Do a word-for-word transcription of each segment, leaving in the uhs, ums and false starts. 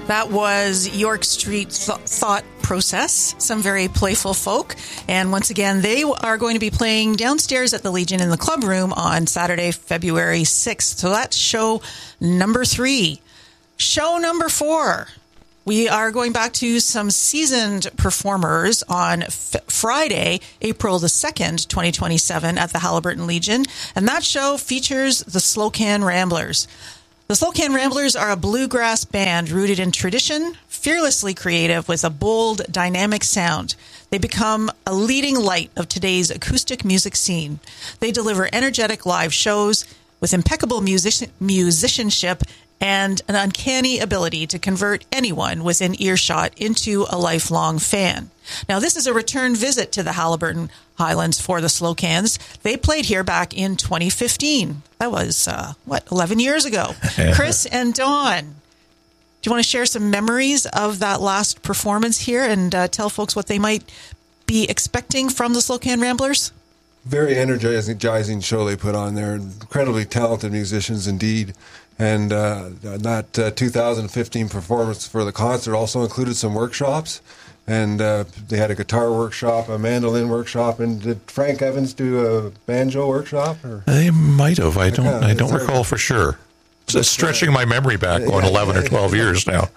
That was York Street Th- Thought Process, some very playful folk. And once again, they are going to be playing downstairs at the Legion in the club room on Saturday, February sixth. So that's show number three. Show number four. We are going back to some seasoned performers on F- Friday, April the second, twenty twenty-seven at the Haliburton Legion. And that show features the Slocan Ramblers. The Slocan Ramblers are a bluegrass band rooted in tradition, fearlessly creative with a bold, dynamic sound. They become a leading light of today's acoustic music scene. They deliver energetic live shows with impeccable music- musicianship and an uncanny ability to convert anyone within earshot into a lifelong fan. Now, this is a return visit to the Haliburton Highlands for the Slocans. They played here back in twenty fifteen. That was, uh, what, eleven years ago. Chris and Dawn, do you want to share some memories of that last performance here and uh, tell folks what they might be expecting from the Slocan Ramblers? Very energizing show they put on there. Incredibly talented musicians indeed. And uh, that uh, two thousand fifteen performance for the concert also included some workshops. And uh, they had a guitar workshop, a mandolin workshop, and did Frank Evans do a banjo workshop? Or? They might have. I don't. Yeah, I don't there, recall for sure. So stretching my memory back, going yeah, eleven yeah, or twelve yeah. years now.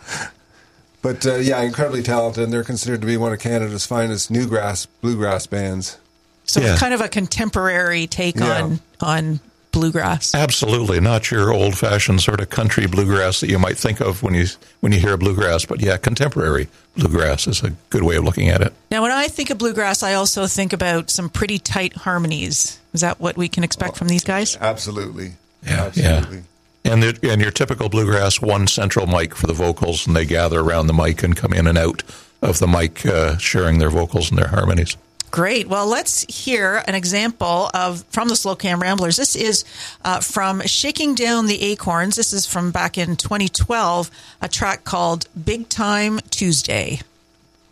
But uh, yeah, incredibly talented, and they're considered to be one of Canada's finest newgrass bluegrass bands. So Yeah. it's kind of a contemporary take Yeah. on on bluegrass. Absolutely, not your old-fashioned sort of country bluegrass that you might think of when you when you hear bluegrass, but yeah, contemporary bluegrass is a good way of looking at it. Now, when I think of bluegrass, I also think about some pretty tight harmonies. Is that what we can expect from these guys? Absolutely. Yeah, Absolutely. yeah. And the, and your typical bluegrass, one central mic for the vocals, and they gather around the mic and come in and out of the mic, uh, sharing their vocals and their harmonies. Great. Well, let's hear an example of from the Slocan Ramblers. This is uh, from Shaking Down the Acorns. This is from back in twenty twelve, a track called Big Time Tuesday.